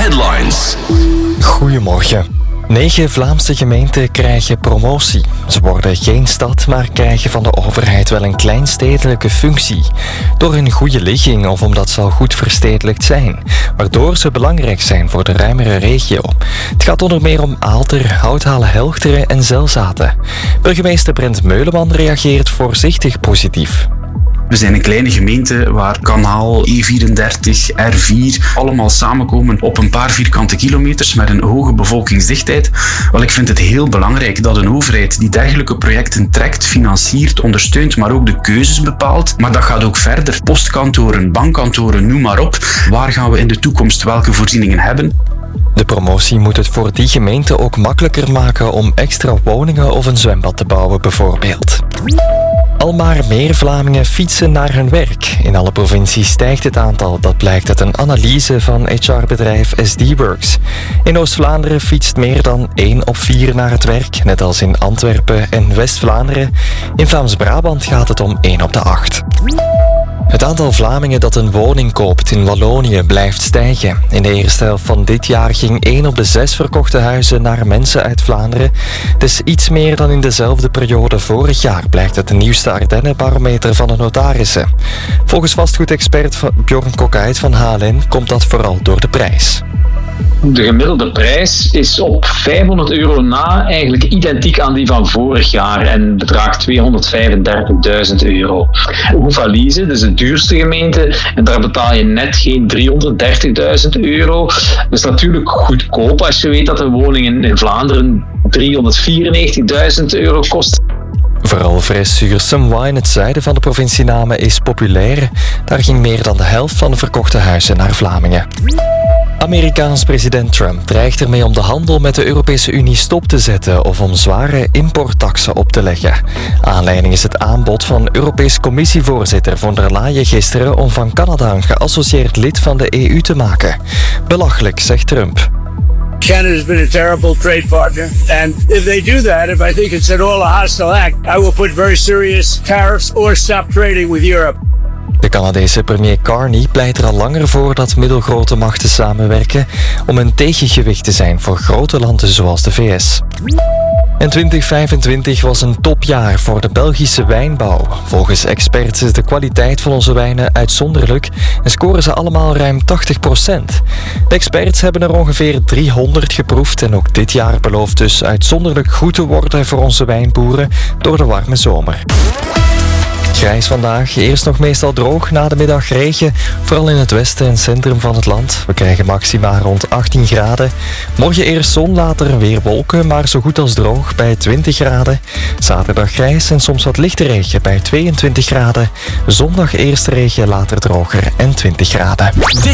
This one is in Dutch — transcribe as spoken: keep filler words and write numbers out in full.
Headlines. Goedemorgen. Negen Vlaamse gemeenten krijgen promotie. Ze worden geen stad, maar krijgen van de overheid wel een kleinstedelijke functie. Door hun goede ligging of omdat ze al goed verstedelijkt zijn. Waardoor ze belangrijk zijn voor de ruimere regio. Het gaat onder meer om Aalter, Houthalen-Helchteren en Zelzaten. Burgemeester Brent Meuleman reageert voorzichtig positief. We zijn een kleine gemeente waar kanaal, E vierendertig, R vier allemaal samenkomen op een paar vierkante kilometers met een hoge bevolkingsdichtheid. Wel, ik vind het heel belangrijk dat een overheid die dergelijke projecten trekt, financiert, ondersteunt, maar ook de keuzes bepaalt. Maar dat gaat ook verder. Postkantoren, bankkantoren, noem maar op. Waar gaan we in de toekomst welke voorzieningen hebben? De promotie moet het voor die gemeente ook makkelijker maken om extra woningen of een zwembad te bouwen bijvoorbeeld. Al maar meer Vlamingen fietsen naar hun werk. In alle provincies stijgt het aantal. Dat blijkt uit een analyse van H R-bedrijf S D Works. In Oost-Vlaanderen fietst meer dan één op vier naar het werk, net als in Antwerpen en West-Vlaanderen. In Vlaams-Brabant gaat het om één op de acht. Het aantal Vlamingen dat een woning koopt in Wallonië blijft stijgen. In de eerste helft van dit jaar ging één op de zes verkochte huizen naar mensen uit Vlaanderen. Dus iets meer dan in dezelfde periode vorig jaar, blijkt uit de nieuwste Ardennen-barometer van de notarissen. Volgens vastgoedexpert Bjorn Kokait van H L N komt dat vooral door de prijs. De gemiddelde prijs is op vijfhonderd euro na eigenlijk identiek aan die van vorig jaar en bedraagt tweehonderdvijfendertigduizend euro. Hoefalize, dus de duurste gemeente, en daar betaal je net geen driehonderddertigduizend euro. Dat is natuurlijk goedkoop als je weet dat een woning in Vlaanderen driehonderdvierennegentigduizend euro kost. Vooral Fres-sur-Semway in het zuiden van de provincie Namen is populair. Daar ging meer dan de helft van de verkochte huizen naar Vlamingen. Amerikaans president Trump dreigt ermee om de handel met de Europese Unie stop te zetten of om zware importtaxen op te leggen. Aanleiding is het aanbod van Europees Commissievoorzitter von der Leyen gisteren om van Canada een geassocieerd lid van de E U te maken. Belachelijk, zegt Trump. Canada's been a terrible trade partner, and if they do that, if I think it's at all a hostile act, I will put very serious tariffs or stop trading with Europe. De Canadese premier Carney pleit er al langer voor dat middelgrote machten samenwerken om een tegengewicht te zijn voor grote landen zoals de V S. En twintig vijfentwintig was een topjaar voor de Belgische wijnbouw. Volgens experts is de kwaliteit van onze wijnen uitzonderlijk en scoren ze allemaal ruim tachtig procent. De experts hebben er ongeveer driehonderd geproefd en ook dit jaar belooft dus uitzonderlijk goed te worden voor onze wijnboeren door de warme zomer. Grijs vandaag, eerst nog meestal droog, na de middag regen, vooral in het westen en centrum van het land. We krijgen maxima rond achttien graden. Morgen eerst zon, later weer wolken, maar zo goed als droog bij twintig graden. Zaterdag grijs en soms wat lichte regen bij tweeëntwintig graden. Zondag eerst regen, later droger en twintig graden.